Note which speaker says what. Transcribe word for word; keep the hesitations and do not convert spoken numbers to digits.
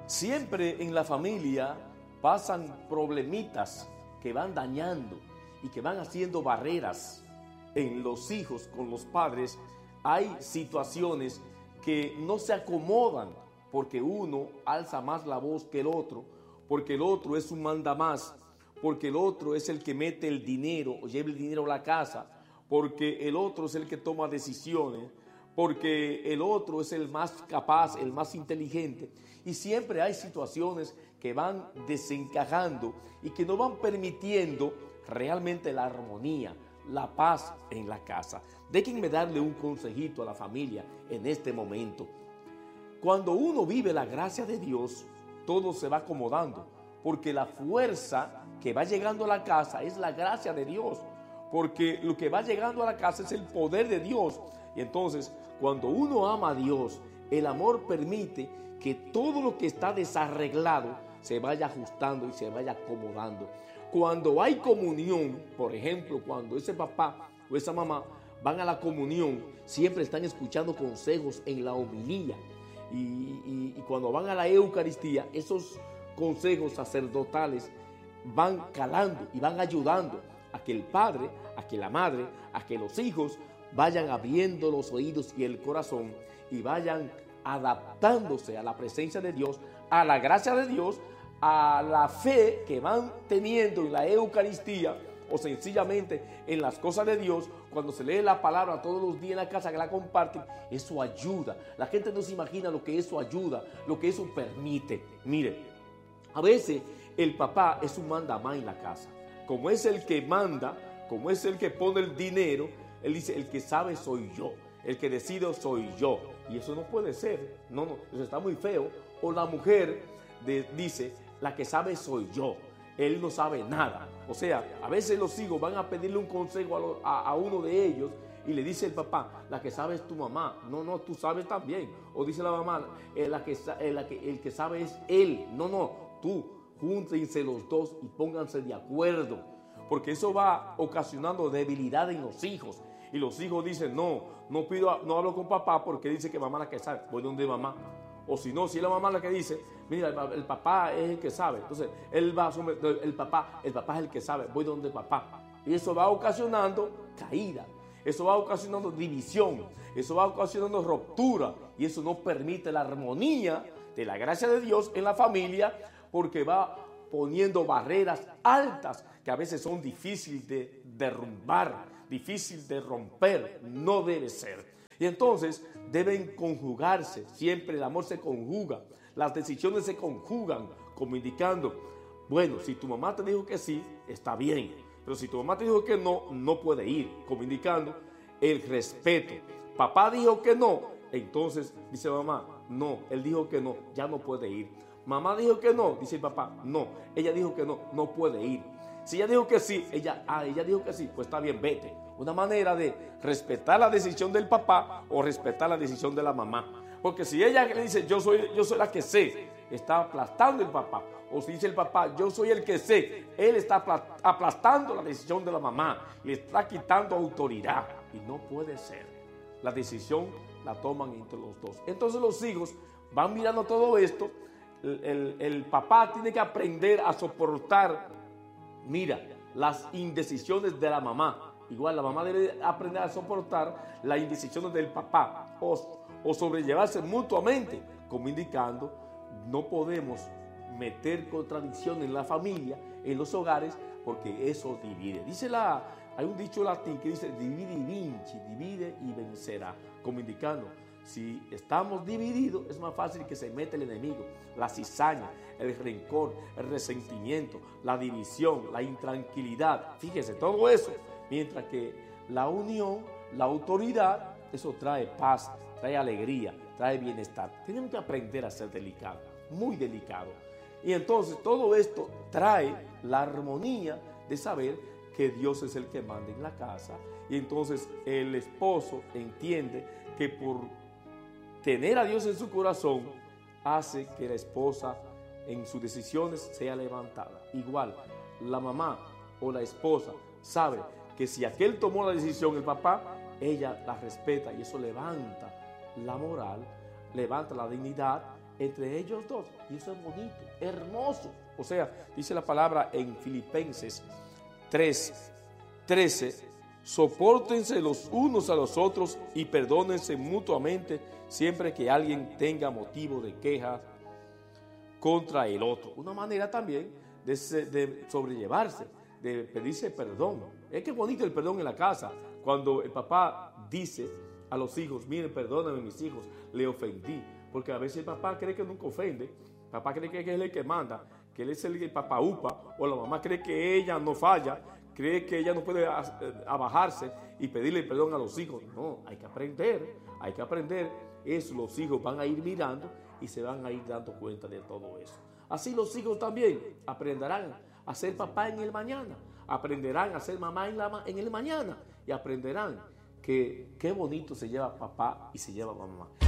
Speaker 1: Siempre en la familia pasan problemitas que van dañando y que van haciendo barreras en los hijos con los padres. Hay situaciones que no se acomodan porque uno alza más la voz que el otro, porque el otro es un mandamás, porque el otro es el que mete el dinero o lleva el dinero a la casa, porque el otro es el que toma decisiones, porque el otro es el más capaz, el más inteligente. Y siempre hay situaciones que van desencajando y que no van permitiendo realmente la armonía, la paz en la casa. Déjenme darle un consejito a la familia en este momento. Cuando uno vive la gracia de Dios, todo se va acomodando, porque la fuerza que va llegando a la casa es la gracia de Dios, porque lo que va llegando a la casa es el poder de Dios. Y entonces, cuando uno ama a Dios, el amor permite que todo lo que está desarreglado se vaya ajustando y se vaya acomodando. Cuando hay comunión, por ejemplo, cuando ese papá o esa mamá van a la comunión, siempre están escuchando consejos en la homilía. Y, y, y cuando van a la Eucaristía, esos consejos sacerdotales van calando y van ayudando a que el padre, a que la madre, a que los hijos vayan abriendo los oídos y el corazón y vayan adaptándose a la presencia de Dios, a la gracia de Dios, a la fe que van teniendo en la Eucaristía o sencillamente en las cosas de Dios. Cuando se lee la palabra todos los días en la casa, que la comparten, eso ayuda. La gente no se imagina lo que eso ayuda, lo que eso permite. Mire, a veces el papá es un mandamás en la casa. Como es el que manda, como es el que pone el dinero, él dice, el que sabe soy yo, el que decide soy yo. Y eso no puede ser, no, no, eso está muy feo. O la mujer de, dice, la que sabe soy yo, él no sabe nada. O sea, a veces los hijos van a pedirle un consejo a, lo, a, a uno de ellos y le dice el papá, la que sabe es tu mamá. No, no, tú sabes también. O dice la mamá, eh, la que, eh, la que, el que sabe es él. No, no, tú. Júntense los dos y pónganse de acuerdo, porque eso va ocasionando debilidad en los hijos. Y los hijos dicen, no, no pido, no hablo con papá porque dice que mamá es la que sabe, voy donde mamá. O si no, si es la mamá la que dice, mira, el, el papá es el que sabe, entonces él va a asumir, el papá, el papá es el que sabe, voy donde papá. Y eso va ocasionando caída, eso va ocasionando división, eso va ocasionando ruptura, y eso no permite la armonía de la gracia de Dios en la familia, porque va poniendo barreras altas que a veces son difíciles de derrumbar, difíciles de romper. No debe ser. Y entonces deben conjugarse, siempre el amor se conjuga, las decisiones se conjugan, como indicando, bueno, si tu mamá te dijo que sí, está bien, pero si tu mamá te dijo que no, no puede ir, como indicando el respeto. Papá dijo que no, entonces dice mamá, no, él dijo que no, ya no puede ir. Mamá dijo que no, dice el papá, no, ella dijo que no, no puede ir. Si ella dijo que sí, ella, ah, ella dijo que sí, pues está bien, vete. Una manera de respetar la decisión del papá o respetar la decisión de la mamá. Porque si ella le dice, yo soy, yo soy la que sé, está aplastando el papá. O si dice el papá, yo soy el que sé, él está aplastando la decisión de la mamá, le está quitando autoridad. Y no puede ser. La decisión la toman entre los dos. Entonces los hijos van mirando todo esto. El, el, el papá tiene que aprender a soportar, mira, las indecisiones de la mamá. Igual la mamá debe aprender a soportar las indecisiones del papá o, o sobrellevarse mutuamente, como indicando, no podemos meter contradicción en la familia, en los hogares, porque eso divide. Dice la, hay un dicho latín que dice divide y vinci, divide y vencerá, como indicando, si estamos divididos, es más fácil que se meta el enemigo, la cizaña, el rencor, el resentimiento, la división, la intranquilidad. Fíjese, todo eso. Mientras que la unión, la autoridad, eso trae paz, trae alegría, trae bienestar. Tenemos que aprender a ser delicados, muy delicados. Y entonces todo esto trae la armonía de saber que Dios es el que manda en la casa. Y entonces el esposo entiende que por tener a Dios en su corazón hace que la esposa en sus decisiones sea levantada. Igual, la mamá o la esposa sabe que si aquel tomó la decisión, el papá, ella la respeta y eso levanta la moral, levanta la dignidad entre ellos dos. Y eso es bonito, hermoso. O sea, dice la palabra en Filipenses tres, trece, sopórtense los unos a los otros y perdónense mutuamente siempre que alguien tenga motivo de queja contra el otro. Una manera también de, de sobrellevarse, de pedirse perdón. Es que es bonito el perdón en la casa, cuando el papá dice a los hijos, miren, perdóname mis hijos, le ofendí, porque a veces el papá cree que nunca ofende, el papá cree que es el que manda, que él es el papá upa, o la mamá cree que ella no falla, cree que ella no puede abajarse y pedirle perdón a los hijos. No, hay que aprender, hay que aprender. Eso los hijos van a ir mirando y se van a ir dando cuenta de todo eso. Así los hijos también aprenderán a ser papá en el mañana, aprenderán a ser mamá en, la, en el mañana y aprenderán que qué bonito se lleva papá y se lleva mamá.